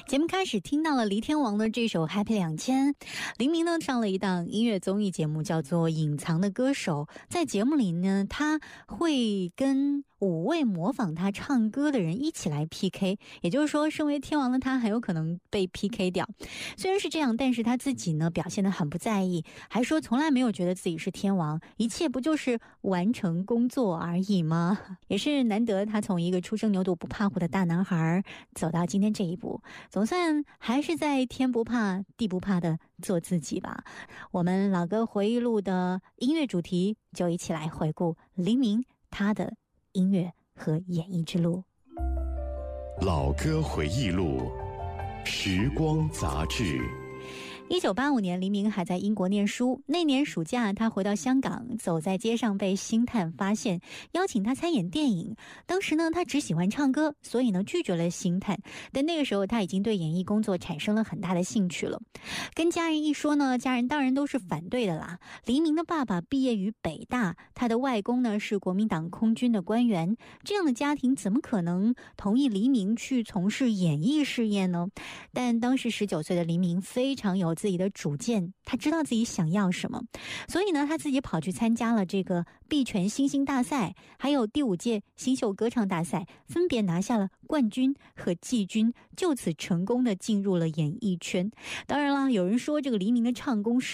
节目开始听到了黎天王的这首 Happy 2000，黎明呢上了一档音乐综艺节目叫做隐藏的歌手，在节目里呢他会跟5位模仿他唱歌的人一起来 PK， 也就是说身为天王的他很有可能被 PK 掉。虽然是这样，但是他自己呢表现得很不在意，还说从来没有觉得自己是天王，一切不就是完成工作而已吗？也是难得他从一个初生牛犊不怕虎的大男孩走到今天这一步，总算还是在天不怕地不怕的做自己吧。我们老歌回忆录的音乐主题就一起来回顾黎明他的音乐和演艺之路。 老歌回忆录，时光杂志。 1985年，黎明还在英国念书。那年暑假，他回到香港，走在街上被星探发现，邀请他参演电影。当时呢，他只喜欢唱歌，所以呢拒绝了星探。但那个时候，他已经对演艺工作产生了很大的兴趣了。跟家人一说呢，家人当然都是反对的啦。黎明的爸爸毕业于北大，他的外公呢是国民党空军的官员，这样的家庭怎么可能同意黎明去从事演艺事业呢？但当时19岁的黎明非常有自己的主见，他知道自己想要什么，所以呢他自己跑去参加了这个碧泉新星大赛，还有第5届新秀歌唱大赛，分别拿下了冠军和季军，就此成功的进入了演艺圈。当然啦，有人说这个黎明的唱功